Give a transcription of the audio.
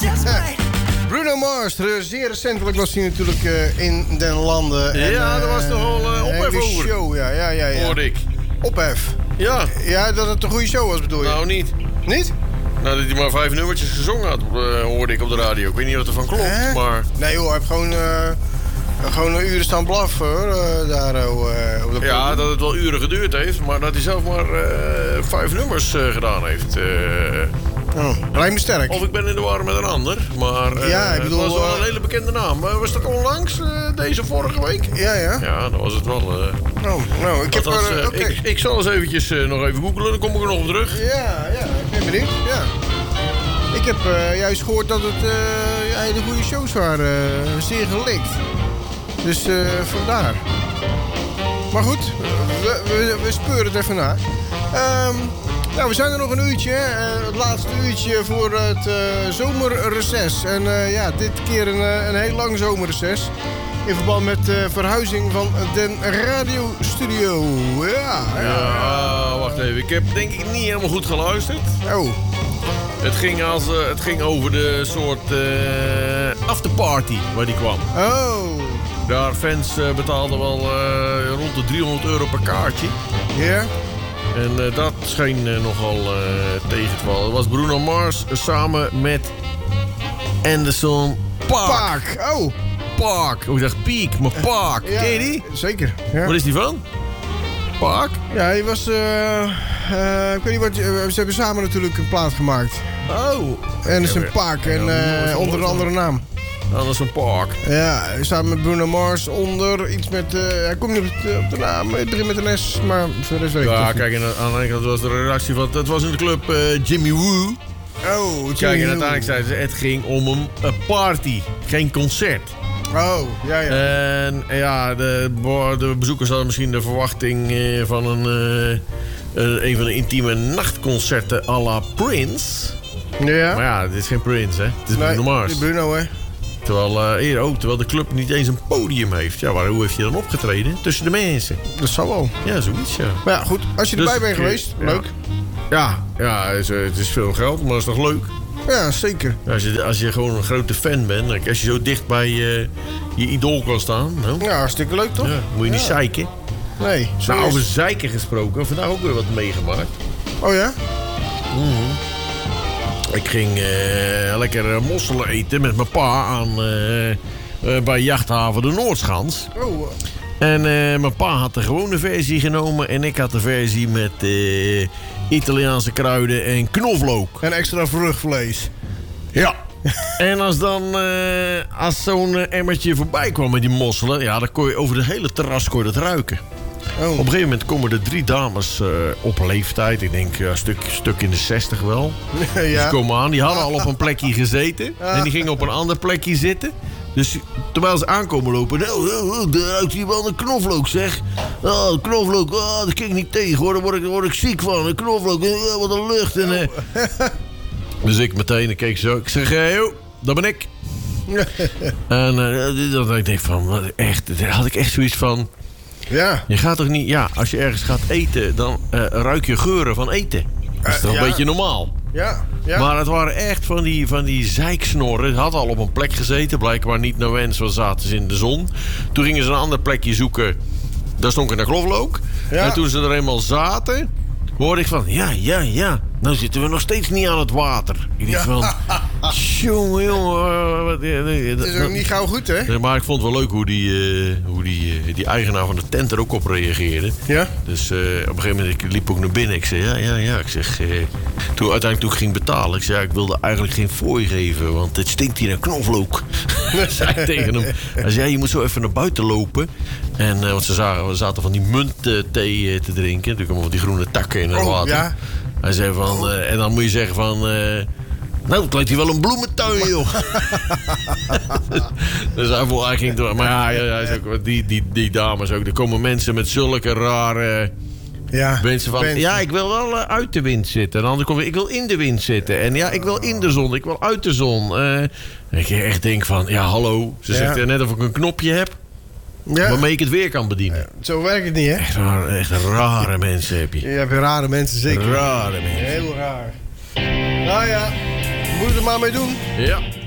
Bruno Mars, zeer recentelijk was hij natuurlijk in den landen. En, ja, dat was toch al ophef over. Show, ja. Hoorde ik. Ophef. Ja. Ja, dat het een goede show was, bedoel je? Nou, niet. Niet? Nou, dat hij maar 5 nummertjes gezongen had, hoorde ik op de radio. Ik weet niet wat er van klopt, maar... Nee joh, hij heeft gewoon een uren staan blaffen, hoor. Daar op de Ja, dat het wel uren geduurd heeft, maar dat hij zelf maar 5 nummers gedaan heeft. Lijkt me sterk. Of ik ben in de war met een ander, maar ja, ik bedoel, het was wel een hele bekende naam. Was dat onlangs, deze vorige week? Ja. Ja, dan was het wel... Nou, ik heb ik zal eens eventjes nog even googlen, dan kom ik er nog op terug. Ja, ik ben benieuwd, ja. Ik heb juist gehoord dat het hele goede shows waren, zeer gelikt. Dus vandaar. Maar goed, we speuren het even na. Nou, we zijn er nog een uurtje, het laatste uurtje voor het zomerreces. En dit keer een heel lang zomerreces. In verband met de verhuizing van den radiostudio. Ja, wacht even. Ik heb denk ik niet helemaal goed geluisterd. Oh. Het ging over de soort afterparty waar die kwam. Oh. Daar fans betaalden wel rond de €300 per kaartje. Ja. En dat scheen nogal tegen te vallen. Het was Bruno Mars samen met Anderson .Paak. Oh. Paak. Ik dacht Peak, maar Paak. Ja, ken je die? Zeker. Ja. Wat is die van? Paak? Ja, hij was... ik weet niet wat... ze hebben samen natuurlijk een plaat gemaakt. Oh. Anderson .Paak. En onder een andere naam. Anderson .Paak. Ja, samen met Bruno Mars onder iets met... hij komt niet op de naam, met een S, maar verder is weet ik Ja, niet. kijk, en aan de ene kant was de redactie van... Het was in de club Jimmy Woo. Oh, Kijk, en uiteindelijk zeiden ze... Het ging om een party, geen concert. Oh, ja. En ja, de bezoekers hadden misschien de verwachting van een van de intieme nachtconcerten à la Prince. Ja. Maar ja, dit is geen Prince, hè. Het is Bruno Mars. Het is Bruno, hè. Terwijl de club niet eens een podium heeft. Ja, maar hoe heeft hij dan opgetreden? Tussen de mensen. Dat zal wel. Ja, zoiets, ja. Maar ja, goed. Als je erbij bent geweest, leuk. Ja, het is veel geld, maar dat is toch leuk? Ja, zeker. Als je gewoon een grote fan bent, als je zo dicht bij je idool kan staan. Nou, ja, hartstikke leuk, toch? Ja, moet je niet zeiken. Nee. Nou, over zeiken gesproken, vandaag ook weer wat meegemaakt. Oh ja? Ik ging lekker mosselen eten met mijn pa bij jachthaven de Noordschans. Oh. En mijn pa had de gewone versie genomen en ik had de versie met Italiaanse kruiden en knoflook. En extra vruchtvlees. Ja. En als zo'n emmertje voorbij kwam met die mosselen, ja, dan kon je over het hele terras dat ruiken. Oh. Op een gegeven moment komen er 3 dames op leeftijd. Ik denk stuk in de 60 wel. Ja. Die komen aan. Die hadden al op een plekje gezeten. En die gingen op een ander plekje zitten. Dus terwijl ze aankomen lopen... daar ruikt hier wel een knoflook, zeg. Oh, knoflook, dat kan ik niet tegen, hoor. Daar word ik ziek van. Een knoflook, wat een lucht. En, dus ik meteen keek zo. Ik zeg, joh, dat ben ik. En dan denk ik van... Echt, daar had ik echt zoiets van... Ja. Je gaat toch niet... Ja, als je ergens gaat eten, dan ruik je geuren van eten. Dat is toch een beetje normaal. Ja. Maar het waren echt van die zeiksnorren. Ze hadden al op een plek gezeten. Blijkbaar niet naar wens, want zaten ze in de zon. Toen gingen ze een ander plekje zoeken. Daar stonk een knoflook. Ja. En toen ze er eenmaal zaten... hoorde ik van... Ja. Nou zitten we nog steeds niet aan het water. Ik dacht van... Jongen. Het is ook niet gauw goed, hè? Maar ik vond het wel leuk hoe die eigenaar van de tent er ook op reageerde. Ja. Dus op een gegeven moment ik liep ook naar binnen. Ik zei ja. Ik zeg, toen ik ging betalen, ik zei ik wilde eigenlijk geen fooi geven, want het stinkt hier naar knoflook. zei ik tegen hem. Hij zei je moet zo even naar buiten lopen. En want we zaten van die muntthee te drinken. Natuurlijk allemaal van die groene takken in het water. Ja. Hij zei van, en dan moet je zeggen van... nou, het lijkt hier wel een bloementuin, joh. Dus hij ging door. Maar ja, hij is ook, die dames ook. Er komen mensen met zulke rare... Ja, mensen van, ja, ik wil wel uit de wind zitten. En dan ik wil in de wind zitten. En ja, ik wil in de zon. Ik wil uit de zon. En ik echt denk van, ja, hallo. Ze zegt net of ik een knopje heb. Ja. Waarmee ik het weer kan bedienen. Ja, zo werkt het niet, hè? Echt rare mensen heb je. Je hebt rare mensen, zeker. Rare mensen. Heel raar. Nou ja, Moet je er maar mee doen. Ja.